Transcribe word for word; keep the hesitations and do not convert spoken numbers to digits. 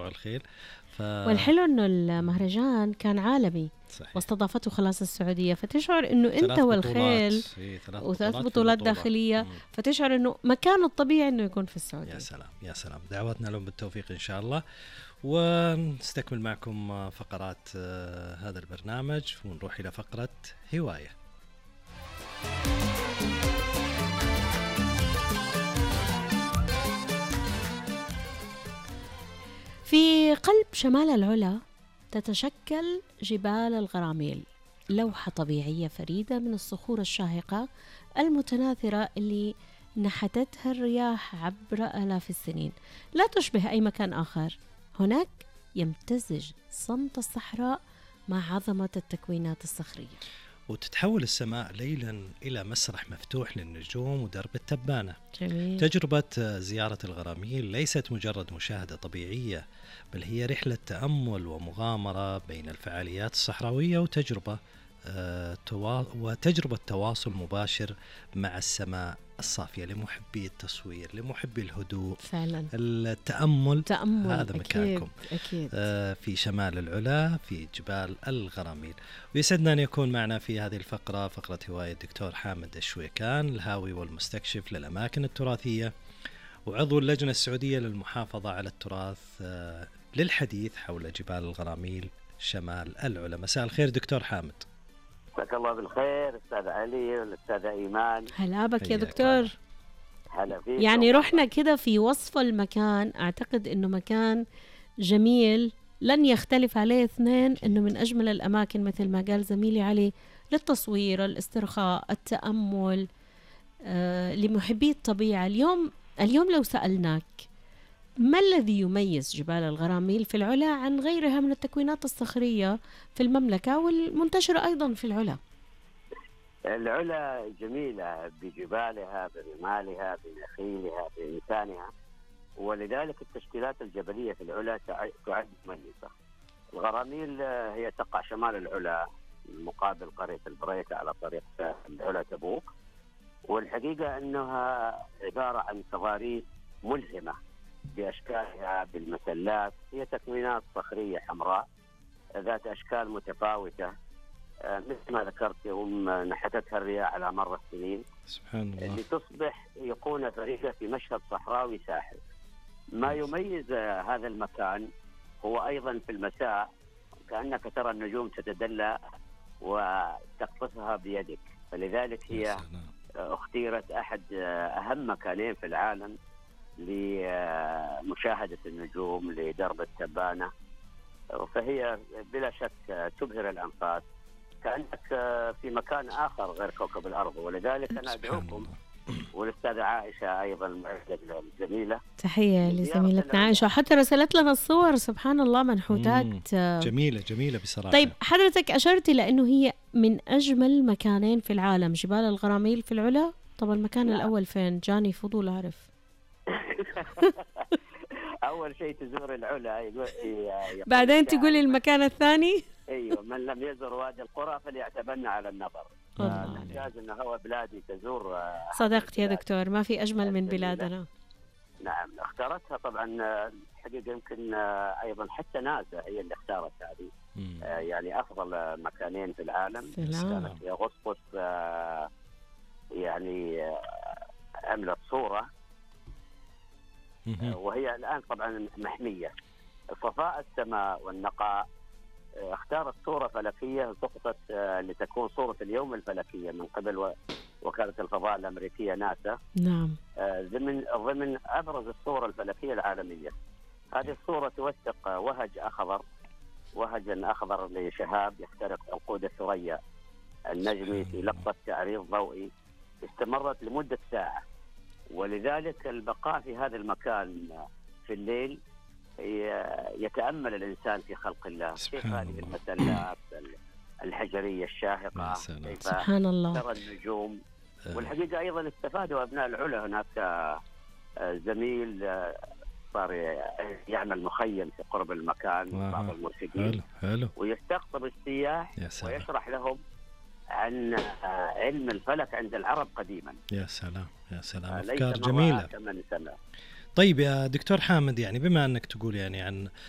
الخيل. ف... والحلو انه المهرجان كان عالمي صحيح. واستضافته خلاص السعودية، فتشعر انه انت والخيل وثلاث بطولات داخلية، مم. فتشعر انه مكانه الطبيعي انه يكون في السعودية. يا سلام يا سلام، دعواتنا لهم بالتوفيق ان شاء الله. ونستكمل معكم فقرات هذا البرنامج ونروح الى فقرة هواية. في قلب شمال العلا تتشكل جبال الغراميل، لوحة طبيعية فريدة من الصخور الشاهقة المتناثرة اللي نحتتها الرياح عبر آلاف السنين، لا تشبه أي مكان آخر. هناك يمتزج صمت الصحراء مع عظمة التكوينات الصخرية، وتتحول السماء ليلا إلى مسرح مفتوح للنجوم ودرب التبانة. جميل. تجربة زيارة الغراميل ليست مجرد مشاهدة طبيعية، بل هي رحلة تأمل ومغامرة بين الفعاليات الصحراوية وتجربة آه توا... وتجربة تواصل مباشر مع السماء الصافية لمحبي التصوير، لمحبي الهدوء. فعلا التأمل تأمل. هذا أكيد. مكانكم أكيد. آه في شمال العلا في جبال الغراميل. ويسعدنا أن يكون معنا في هذه الفقرة، فقرة هواية، الدكتور حامد الشويكان، الهاوي والمستكشف للأماكن التراثية وعضو اللجنة السعودية للمحافظة على التراث آه للحديث حول جبال الغراميل شمال العلا. مساء الخير دكتور حامد. مساك الله بالخير أستاذ علي والأستاذ إيمان. هلا بك يا دكتور. هلا فيك. يعني رحنا كده في وصف المكان، أعتقد أنه مكان جميل لن يختلف عليه اثنين، أنه من أجمل الأماكن مثل ما قال زميلي علي للتصوير، الاسترخاء، التأمل، آه لمحبي الطبيعة. اليوم اليوم لو سألناك ما الذي يميز جبال الغراميل في العلا عن غيرها من التكوينات الصخرية في المملكة والمنتشرة أيضا في العلا؟ العلا جميلة بجبالها، برمالها، بنخيلها، بإنسانها، ولذلك التشكيلات الجبلية في العلا تعد مميزة. الغراميل هي تقع شمال العلا مقابل قرية البريكة على طريق العلا تبوك، والحقيقة أنها عبارة عن تضاريس ملهمة بأشكالها بالمسلات. هي تكوينات صخرية حمراء ذات أشكال متفاوتة مثل ما ذكرت يوم نحتتها الرياح على مر السنين، سبحان الله، لتصبح أيقونة فريدة في مشهد صحراوي ساحر. ما يميز هذا المكان هو أيضا في المساء كأنك ترى النجوم تتدلى وتقطفها بيدك، فلذلك هي اختيرت أحد أهم مكانين في العالم لمشاهدة النجوم، لدرب التبانة، فهي بلا شك تبهر الأنفاس كأنك في مكان آخر غير كوكب الأرض. ولذلك أنا أدعوكم والأستاذة عائشة أيضا المعدة الجميلة، تحية لزميلتنا عائشة، حتى رسلت لنا الصور سبحان الله منحوتات جميلة جميلة بصراحة. طيب حضرتك أشرت إلى أنه هي من أجمل مكانين في العالم جبال الغراميل في العلا. طب المكان لا. الأول فين؟ جاني فضول أعرف. أول شيء تزور العلا، يقول بعدين تقول المكان الثاني. أيوة، من لم يزور وادي القرى فليعتبرنا على النظر. نحتاج أنه هو بلادي تزور. صدقت يا دكتور، ما في أجمل من بلادنا. نعم، اختارتها طبعا الحقيقة يمكن أيضا حتى ناسا هي اللي اختارت هذه يعني أفضل مكانين في العالم. كانت في أغسطس يعني عملت صورة، وهي الآن طبعا محمية. صفاء السماء والنقاء، اختارت صورة فلكية سقطت لتكون صورة اليوم الفلكية من قبل وكالة الفضاء الأمريكية ناسا. نعم. ضمن ضمن أبرز الصورة الفلكية العالمية. هذه الصورة توثق وهج أخضر، وهجا أخضر لشهاب يخترق عنقود الثريا النجمي في لقطة تعريض ضوئي استمرت لمدة ساعة. ولذلك البقاء في هذا المكان في الليل يتأمل الإنسان في خلق الله، كيف هذه المسلات الحجرية الشاهقة، كيف سبحان الله ترى النجوم. والحقيقة أيضا استفادوا أبناء العلا. هناك زميل صار يعمل مخيم في قرب المكان، بعض المرشدين، ويستقطب السياح ويشرح لهم عن علم الفلك عند العرب قديما. يا سلام يا سلام، أفكار جميلة. طيب يا دكتور حامد، يعني بما أنك تقول يعني عن